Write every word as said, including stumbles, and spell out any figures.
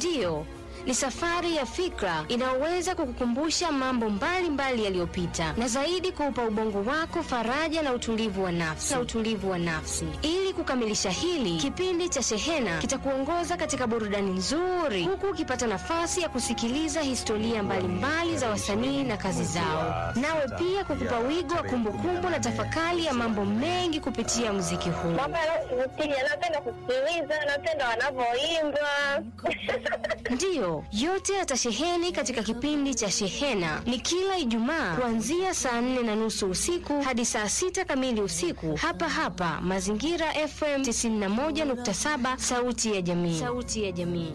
Ndiyo, ni safari ya fikra inayoweza kukukumbusha mambo mbalimbali yaliyopita na zaidi kuupa ubongo wako faraja na utulivu wa nafsi. Na utulivu wa nafsi. Ili kukamilisha hili, kipindi cha Shehena kitakuongoza katika burudani nzuri huku ukipata nafasi ya kusikiliza historia mbalimbali za wasanii na kazi zao. Nawe pia kukupa wigo wa kumbukumbu na tafakari ya mambo mengi kupitia muziki huu. Mambo yanayovutia, napenda kusikiliza, napenda wanavyoimba. Ndiyo, yote yatasheheni katika kipindi cha Shehena. Ni kila Ijumaa kuanzia saa nne na nusu usiku hadi saa sita kamili usiku, hapa hapa Mazingira F M tisini na moja nukta saba, sauti ya jamii. Sauti ya jamii.